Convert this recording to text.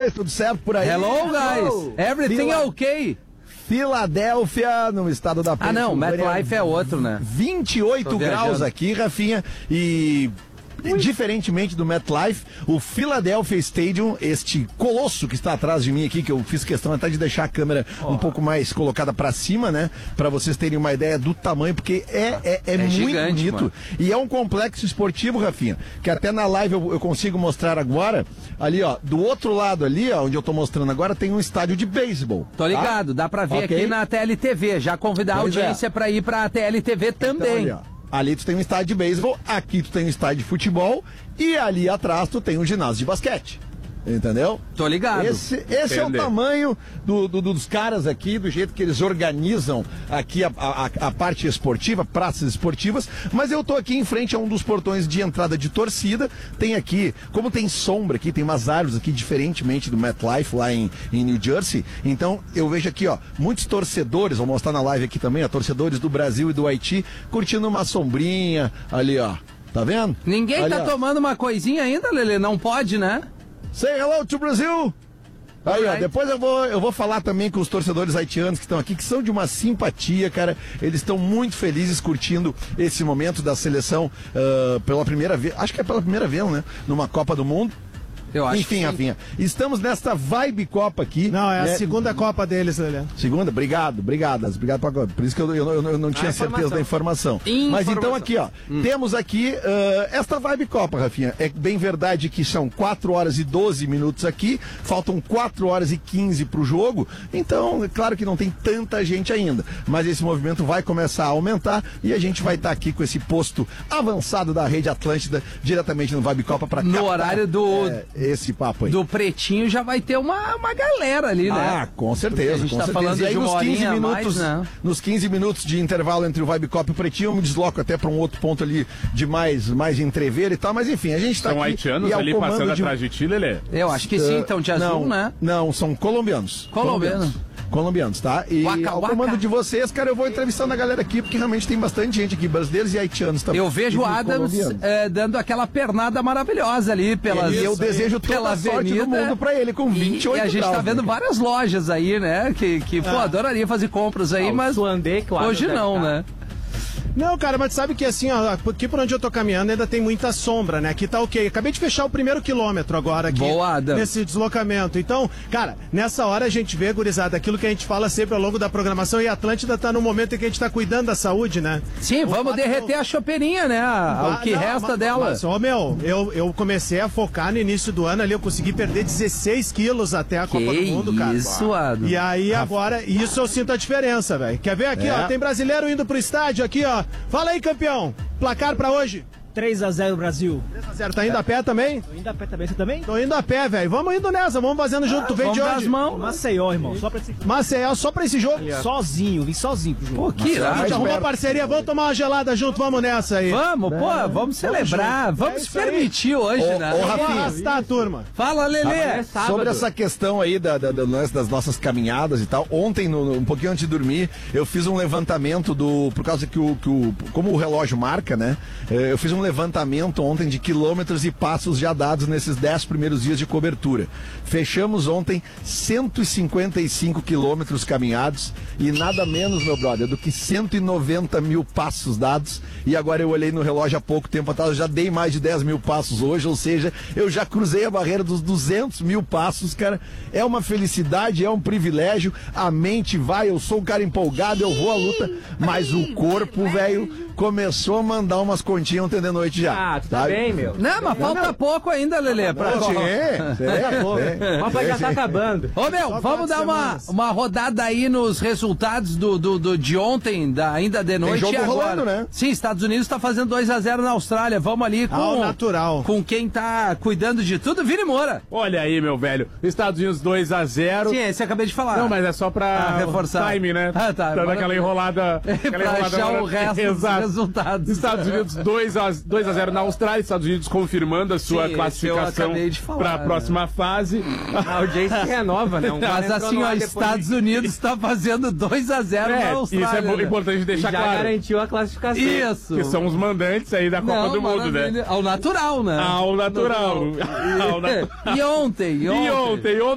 guys, tudo certo por aí? Hello, guys. Everything okay? Filadélfia, no estado da Pensilvânia. Ah, não, MetLife é outro, né? 28 graus aqui, Rafinha, e... diferentemente do MetLife, o Philadelphia Stadium, este colosso que está atrás de mim aqui, que eu fiz questão até de deixar a câmera um pouco mais colocada para cima, né? Para vocês terem uma ideia do tamanho, porque é muito gigante, bonito. mano. E é um complexo esportivo, Rafinha, que até na live eu consigo mostrar agora. Ali, ó, do outro lado ali, ó, onde eu tô mostrando agora, tem um estádio de beisebol. Tô ligado, dá pra ver aqui na TLTV. Já convidar a audiência pra ir pra TLTV também. Então, ali tu tem um estádio de beisebol, aqui tu tem um estádio de futebol e ali atrás tu tem um ginásio de basquete. Entendeu? Tô ligado. Esse é o tamanho dos caras aqui, do jeito que eles organizam aqui a parte esportiva, praças esportivas, mas eu tô aqui em frente a um dos portões de entrada de torcida. Tem aqui, como tem sombra aqui, tem umas árvores aqui, diferentemente do MetLife lá em New Jersey. Então eu vejo aqui, ó, muitos torcedores, vou mostrar na live aqui também, ó, torcedores do Brasil e do Haiti, curtindo uma sombrinha ali, ó. Tá vendo? Ninguém tá tomando uma coisinha ainda, Lelê? Não pode, né? Say hello to Brazil! Aí, ó, depois eu vou falar também com os torcedores haitianos que estão aqui, que são de uma simpatia, cara. Eles estão muito felizes curtindo esse momento da seleção pela primeira vez. Acho que é pela primeira vez, né? Numa Copa do Mundo. Eu acho. Enfim, Rafinha, estamos nesta vibe Copa aqui. Não, é a segunda Copa deles, Lelê. Segunda? Obrigado por isso que eu não tinha certeza da informação. Mas então aqui, ó, temos aqui esta vibe Copa, Rafinha. É bem verdade que são 4 horas e 12 minutos aqui, faltam 4 horas e 15 pro jogo, então é claro que não tem tanta gente ainda, mas esse movimento vai começar a aumentar e a gente vai estar aqui com esse posto avançado da Rede Atlântida, diretamente no Vibe Copa para no horário do... esse papo aí. Do Pretinho já vai ter uma galera ali, né? Ah, com certeza. Porque a gente tá certeza. falando e aí, de uma horinha minutos, mais, né? nos 15 minutos de intervalo entre o Vibe Copa e o Pretinho, eu me desloco até para um outro ponto ali de mais entrever e tal, mas enfim, a gente tá são aqui. São haitianos ali passando atrás de ti, Lelê? Eu acho que sim, então de azul, né? Não, são colombianos. Colombianos, tá? E ao comando de vocês, cara, eu vou entrevistando a galera aqui, porque realmente tem bastante gente aqui, brasileiros e haitianos também. Eu vejo o Adams dando aquela pernada maravilhosa ali pelas... E eu desejo toda a sorte do mundo pra ele, com 28 graus. E a gente tá vendo várias lojas aí, né? Pô, adoraria fazer compras aí, mas hoje não, né? Não, cara, mas sabe que assim, ó, aqui por onde eu tô caminhando ainda tem muita sombra, né? Aqui tá ok. Acabei de fechar o primeiro quilômetro agora aqui. Boa, Adam. Nesse deslocamento. Então, cara, nessa hora a gente vê, gurizada, aquilo que a gente fala sempre ao longo da programação, e a Atlântida tá no momento em que a gente tá cuidando da saúde, né? Sim, vamos derreter a chopeirinha, né? O que resta dela. Mas, eu comecei a focar no início do ano ali, eu consegui perder 16 quilos até a Copa do Mundo, cara. Isso, Adam. E aí agora, isso eu sinto a diferença, velho. Quer ver aqui, ó, tem brasileiro indo pro estádio aqui, ó. Fala aí, campeão. Placar pra hoje? 3-0 Brasil. 3-0. Tá indo a pé também? Tô indo a pé também. Você também? Tô indo a pé, velho. Vamos indo nessa, vamos fazendo junto. Tu vem de onde? Maceió, irmão. Maceió, só pra esse jogo? Sozinho, vim sozinho pro jogo. Pô, que irado. A gente arrumou parceria, vamos tomar uma gelada junto, vamos nessa aí. Vamos celebrar, vamos se permitir hoje, né? Vamos arrastar a turma. Fala, Lelê. Sobre essa questão aí das nossas caminhadas e tal, ontem, um pouquinho antes de dormir, eu fiz um levantamento por causa que como o relógio marca, né? Eu fiz um levantamento ontem de quilômetros e passos já dados nesses 10 primeiros dias de cobertura. Fechamos ontem 155 quilômetros caminhados e nada menos, meu brother, do que 190 mil passos dados. E agora eu olhei no relógio há pouco tempo atrás, eu já dei mais de 10 mil passos hoje, ou seja, eu já cruzei a barreira dos 200 mil passos, cara. É uma felicidade, é um privilégio, a mente vai, eu sou um cara empolgado, eu vou à luta, mas o corpo, velho, começou a mandar umas continhas ontem de noite já. Ah, tu tá bem, meu. Não, mas falta pouco ainda, Lelê. Mas já tá acabando. Ô, meu, vamos dar uma rodada aí nos resultados de ontem, ainda de noite. Tem jogo e agora. rolando, né? Sim, Estados Unidos tá fazendo 2-0 na Austrália. Vamos ali com quem tá cuidando de tudo, Vini Moura. Olha aí, meu velho. Estados Unidos 2-0. Sim, esse eu acabei de falar. Não, mas é só pra reforçar. Time, né? Tá. Dando aquela enrolada. Pra achar o resto dos resultados. Estados Unidos 2-0 na Austrália. Estados Unidos confirmando a sua classificação para a próxima fase. A audiência renova, né? Mas assim, ó, Estados Unidos está fazendo 2-0 na Austrália. Isso é importante deixar claro. Já garantiu a classificação. Isso. Que são os mandantes aí da Copa do Mundo, né? Ao natural, né? Ao natural. E ontem